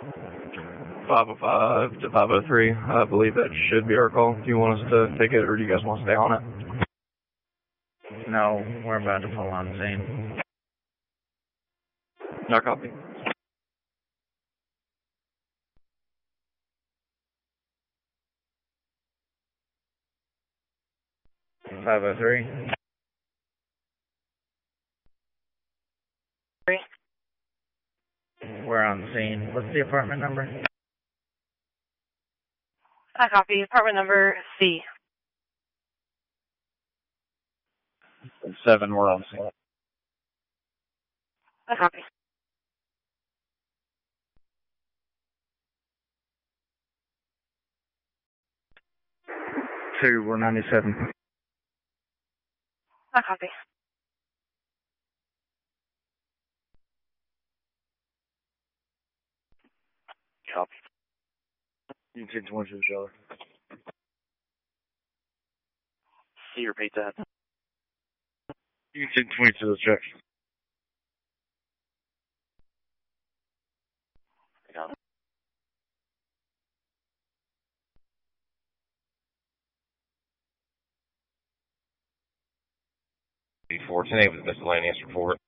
505 to 503. I believe that should be our call. Do you want us to take it, or do you guys want to stay on it? No, we're about to pull on scene. No copy. Five oh three. We're on scene. What's the apartment number? I copy. Apartment number C. 7, we're on scene. I copy. 2, we're 97. I copy. Copy. You can 22 $. Can you repeat that? You can 22 the check. Yeah. Before today was miscellaneous report.